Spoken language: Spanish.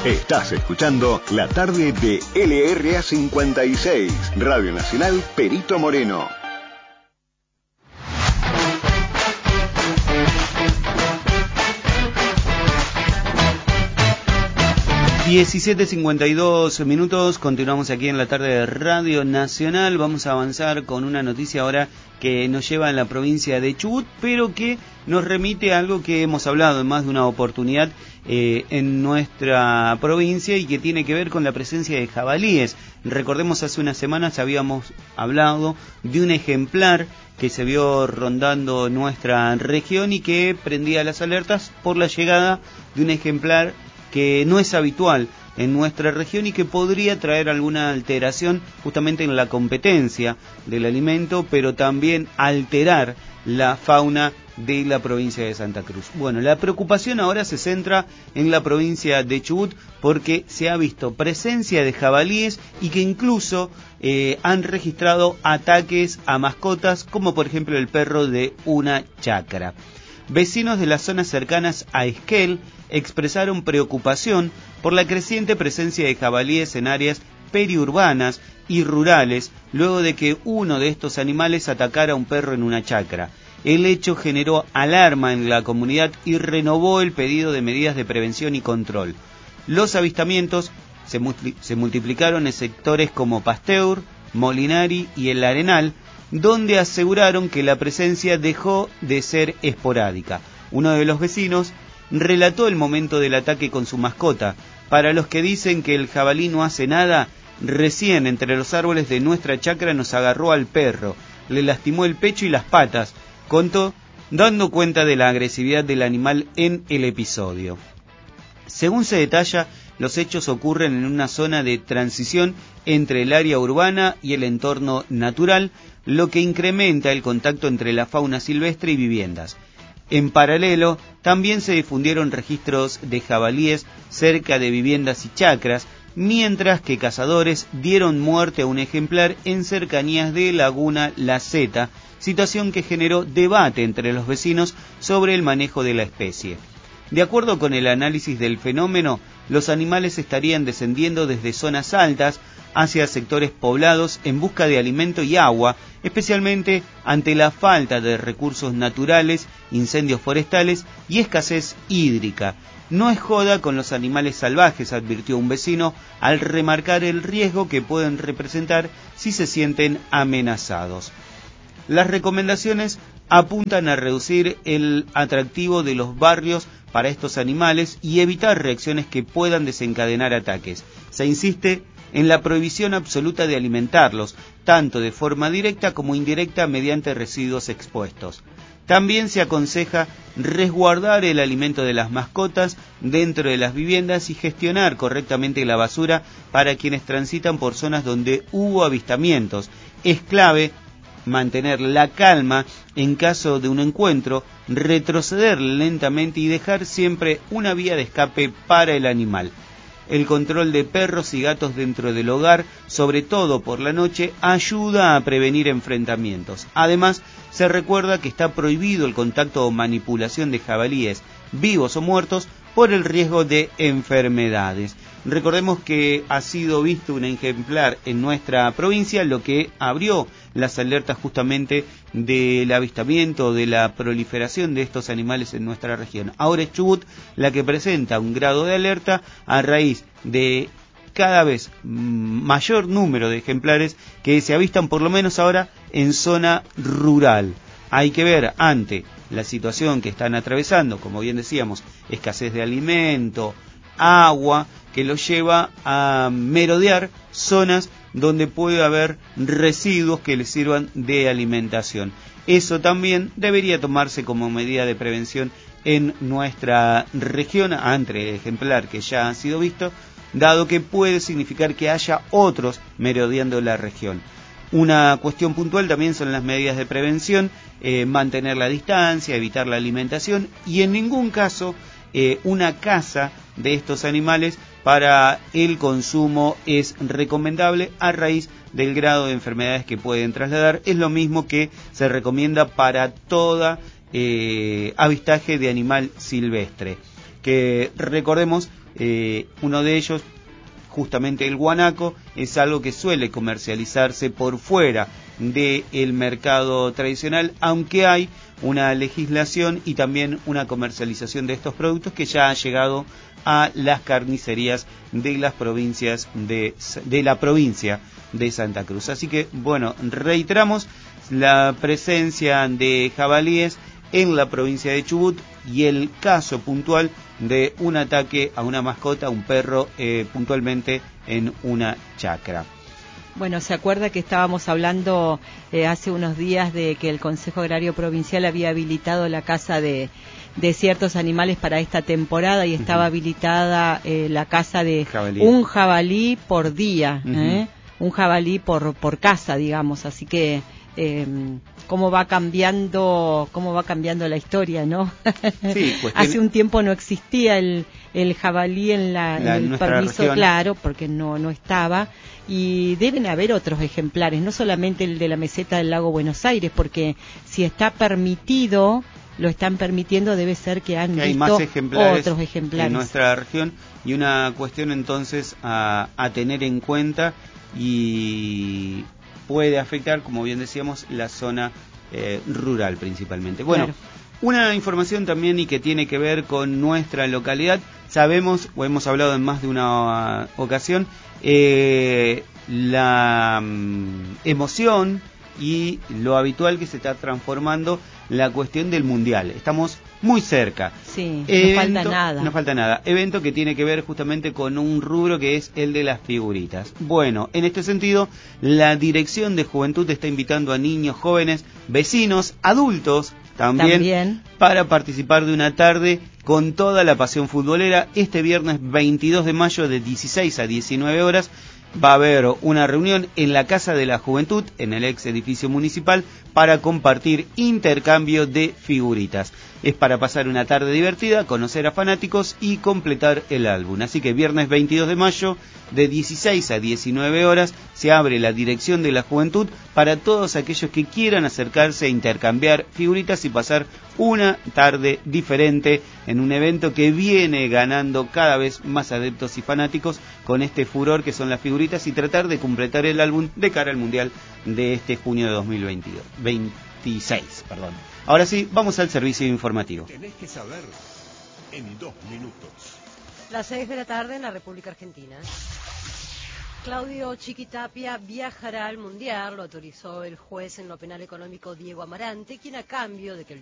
Estás escuchando la tarde de LRA 56, Radio Nacional Perito Moreno. (17:52), continuamos aquí en la tarde de Radio Nacional. Vamos a avanzar con una noticia ahora que nos lleva en la provincia de Chubut, pero que nos remite a algo que hemos hablado en más de una oportunidad en nuestra provincia y que tiene que ver con la presencia de jabalíes. Recordemos, hace unas semanas habíamos hablado de un ejemplar que se vio rondando nuestra región y que prendía las alertas por la llegada de un ejemplar que no es habitual en nuestra región y que podría traer alguna alteración justamente en la competencia del alimento, pero también alterar la fauna de la provincia de Santa Cruz. Bueno, la preocupación ahora se centra en la provincia de Chubut porque se ha visto presencia de jabalíes y que incluso han registrado ataques a mascotas, como por ejemplo el perro de una chacra. Vecinos de las zonas cercanas a Esquel expresaron preocupación por la creciente presencia de jabalíes en áreas periurbanas y rurales, luego de que uno de estos animales atacara a un perro en una chacra. El hecho generó alarma en la comunidad y renovó el pedido de medidas de prevención y control. Los avistamientos se multiplicaron en sectores como Pasteur, Molinari y El Arenal, donde aseguraron que la presencia dejó de ser esporádica. Uno de los vecinos relató el momento del ataque con su mascota. Para los que dicen que el jabalí no hace nada, recién entre los árboles de nuestra chacra nos agarró al perro, le lastimó el pecho y las patas, contó, dando cuenta de la agresividad del animal en el episodio. Según se detalla, los hechos ocurren en una zona de transición entre el área urbana y el entorno natural, lo que incrementa el contacto entre la fauna silvestre y viviendas. En paralelo, también se difundieron registros de jabalíes cerca de viviendas y chacras, mientras que cazadores dieron muerte a un ejemplar en cercanías de Laguna La Zeta, situación que generó debate entre los vecinos sobre el manejo de la especie. De acuerdo con el análisis del fenómeno, los animales estarían descendiendo desde zonas altas hacia sectores poblados en busca de alimento y agua, especialmente ante la falta de recursos naturales, incendios forestales y escasez hídrica. No es joda con los animales salvajes, advirtió un vecino, al remarcar el riesgo que pueden representar si se sienten amenazados. Las recomendaciones apuntan a reducir el atractivo de los barrios para estos animales y evitar reacciones que puedan desencadenar ataques. Se insiste en la prohibición absoluta de alimentarlos, tanto de forma directa como indirecta mediante residuos expuestos. También se aconseja resguardar el alimento de las mascotas dentro de las viviendas y gestionar correctamente la basura para quienes transitan por zonas donde hubo avistamientos. Es clave mantener la calma en caso de un encuentro, retroceder lentamente y dejar siempre una vía de escape para el animal. El control de perros y gatos dentro del hogar, sobre todo por la noche, ayuda a prevenir enfrentamientos. Además, se recuerda que está prohibido el contacto o manipulación de jabalíes, vivos o muertos, por el riesgo de enfermedades. Recordemos que ha sido visto un ejemplar en nuestra provincia, lo que abrió las alertas justamente del avistamiento, de la proliferación de estos animales en nuestra región. Ahora es Chubut la que presenta un grado de alerta a raíz de cada vez mayor número de ejemplares que se avistan, por lo menos ahora, en zona rural. Hay que ver, ante la situación que están atravesando, como bien decíamos, escasez de alimento, agua, que los lleva a merodear zonas donde puede haber residuos que les sirvan de alimentación. Eso también debería tomarse como medida de prevención en nuestra región ante el ejemplar que ya ha sido visto, dado que puede significar que haya otros merodeando la región. Una cuestión puntual también son las medidas de prevención, mantener la distancia, evitar la alimentación y en ningún caso una caza de estos animales para el consumo es recomendable a raíz del grado de enfermedades que pueden trasladar. Es lo mismo que se recomienda para toda avistaje de animal silvestre, que recordemos Uno de ellos, justamente el guanaco, es algo que suele comercializarse por fuera del mercado tradicional, aunque hay una legislación y también una comercialización de estos productos que ya ha llegado a las carnicerías de las provincias de la provincia de Santa Cruz. Así que, bueno, reiteramos la presencia de jabalíes en la provincia de Chubut y el caso puntual de un ataque a una mascota, un perro, puntualmente en una chacra. Bueno, ¿se acuerda que estábamos hablando hace unos días de que el Consejo Agrario Provincial había habilitado la caza de ciertos animales para esta temporada y estaba habilitada la caza de jabalí. Un jabalí por día, un jabalí por caza, digamos, así que cómo va cambiando la historia, ¿no? Sí, hace un tiempo no existía el jabalí en el permiso, región. Claro, porque no estaba, y deben haber otros ejemplares, no solamente el de la meseta del lago Buenos Aires, porque si está permitido, lo están permitiendo, debe ser que han visto más otros ejemplares en nuestra región, y una cuestión entonces a tener en cuenta, y puede afectar, como bien decíamos, la zona rural principalmente. Bueno, claro. Una información también y que tiene que ver con nuestra localidad. Sabemos, o hemos hablado en más de una ocasión, la emoción y lo habitual que se está transformando la cuestión del Mundial. Estamos muy cerca. Sí, no falta nada. No falta nada. Evento que tiene que ver justamente con un rubro que es el de las figuritas. Bueno, en este sentido, la Dirección de Juventud está invitando a niños, jóvenes, vecinos, adultos también para participar de una tarde con toda la pasión futbolera. Este viernes 22 de mayo de 16 a 19 horas va a haber una reunión en la Casa de la Juventud, en el ex edificio municipal, para compartir intercambio de figuritas. Es para pasar una tarde divertida, conocer a fanáticos y completar el álbum. Así que viernes 22 de mayo, de 16 a 19 horas, se abre la Dirección de la Juventud para todos aquellos que quieran acercarse a intercambiar figuritas y pasar una tarde diferente en un evento que viene ganando cada vez más adeptos y fanáticos con este furor que son las figuritas, y tratar de completar el álbum de cara al Mundial de este junio de 2026. Ahora sí, vamos al servicio informativo. Tenés que saber en 2 minutos. Las 6 de la tarde en la República Argentina. Claudio Chiquitapia viajará al Mundial, lo autorizó el juez en lo penal económico Diego Amarante, quien a cambio de que el